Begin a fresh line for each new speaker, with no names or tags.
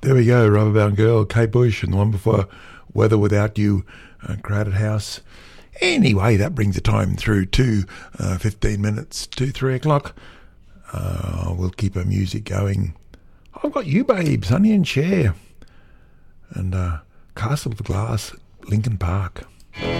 There we go, Rubberbound Girl, Kate Bush, and the one before, Weather Without You, Crowded House. Anyway, that brings the time through to 15 minutes to 3 o'clock. We'll keep our music going. I've got you, babes, Honey and Cher, and Castle of Glass, Linkin Park.